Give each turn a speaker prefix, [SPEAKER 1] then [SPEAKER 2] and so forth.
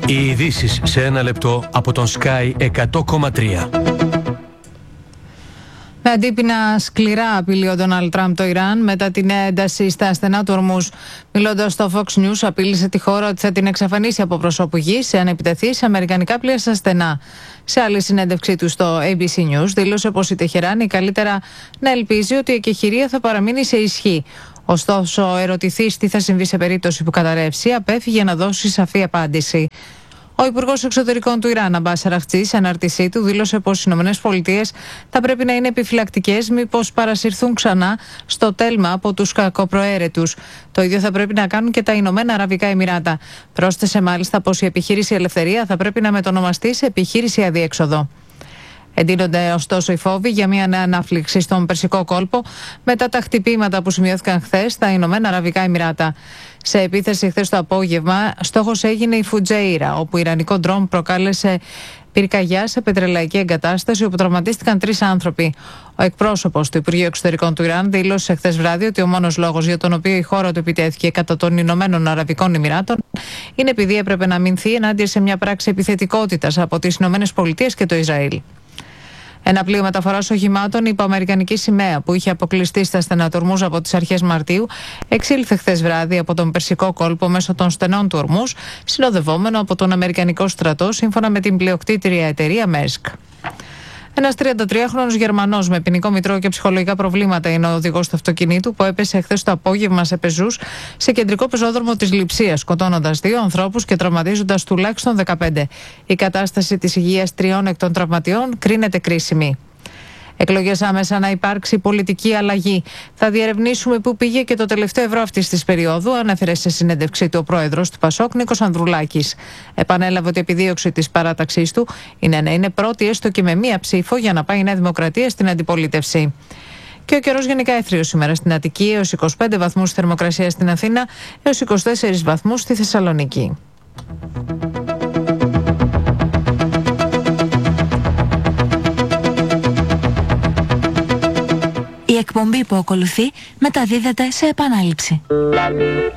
[SPEAKER 1] Οι ειδήσεις σε ένα λεπτό από τον Sky 100,3.
[SPEAKER 2] Με αντίπεινα σκληρά απειλεί ο Ντόναλντ Τραμπ το Ιράν μετά την ένταση στα στενά του Ορμούζ. Μιλώντας στο Fox News, απείλησε τη χώρα ότι θα την εξαφανίσει από προσώπου γης εάν επιτεθεί σε αμερικανικά πλοία στα στενά. Σε άλλη συνέντευξή του στο ABC News, δήλωσε πως η Τεχεράνη καλύτερα να ελπίζει ότι η εκεχηρία θα παραμείνει σε ισχύ. Ωστόσο, ερωτηθείς τι θα συμβεί σε περίπτωση που καταρρεύσει, απέφυγε να δώσει σαφή απάντηση. Ο Υπουργός Εξωτερικών του Ιράν, Αμπάς Αραχτζή, σε ανάρτησή του δήλωσε πως οι ΗΠΑ θα πρέπει να είναι επιφυλακτικές μήπως παρασυρθούν ξανά στο τέλμα από τους κακοπροαίρετους. Το ίδιο θα πρέπει να κάνουν και τα Ηνωμένα Αραβικά Εμιράτα. Πρόσθεσε μάλιστα πως η επιχείρηση Ελευθερία θα πρέπει να μετονομαστεί σε επιχείρηση Αδιέξοδο. Εντείνονται ωστόσο οι φόβοι για μια νέα ανάφλιξη στον Περσικό κόλπο μετά τα χτυπήματα που σημειώθηκαν χθες στα Ηνωμένα Αραβικά Εμιράτα. Σε επίθεση χθες το απόγευμα, στόχος έγινε η Φουτζέιρα, όπου ιρανικό ντρόουν προκάλεσε πυρκαγιά σε πετρελαϊκή εγκατάσταση όπου τραυματίστηκαν 3 άνθρωποι. Ο εκπρόσωπος του Υπουργείου Εξωτερικών του Ιράν δήλωσε χθες βράδυ ότι ο μόνος λόγος για τον οποίο η χώρα του επιτέθηκε κατά των Ηνωμένων Αραβικών Εμιράτων είναι επειδή έπρεπε να αμυνθεί ενάντια σε μια πράξη επιθετικότητας από τις ΗΠΑ και το Ισραήλ. Ένα πλοίο μεταφοράς οχημάτων υπό αμερικανική σημαία που είχε αποκλειστεί στα στενά του Ορμούζ από τις αρχές Μαρτίου εξήλθε χθες βράδυ από τον Περσικό κόλπο μέσω των στενών του Ορμούζ, συνοδευόμενο από τον Αμερικανικό στρατό σύμφωνα με την πλειοκτήτρια εταιρεία Μέρσκ. Ένας 33χρονος Γερμανός με ποινικό μητρό και ψυχολογικά προβλήματα είναι ο οδηγός του αυτοκινήτου που έπεσε χθες το απόγευμα σε πεζούς σε κεντρικό πεζόδρομο της Λειψίας, σκοτώνοντας 2 ανθρώπους και τραυματίζοντας τουλάχιστον 15. Η κατάσταση της υγείας 3 εκ των τραυματιών κρίνεται κρίσιμη. Εκλογές άμεσα να υπάρξει πολιτική αλλαγή. Θα διερευνήσουμε πού πήγε και το τελευταίο ευρώ αυτής της περίοδου, ανέφερε σε συνέντευξή του ο πρόεδρος του Πασόκ, Νίκος Ανδρουλάκης. Επανέλαβε ότι η επιδίωξη της παράταξής του είναι να είναι πρώτη έστω και με μία ψήφο για να πάει η Νέα Δημοκρατία στην αντιπολίτευση. Και ο καιρός γενικά έθριος σήμερα στην Αττική, έως 25 βαθμούς θερμοκρασία στην Αθήνα, έως 24 βαθμούς στη Θεσσαλονίκη.
[SPEAKER 3] Η εκπομπή που ακολουθεί μεταδίδεται σε επανάληψη.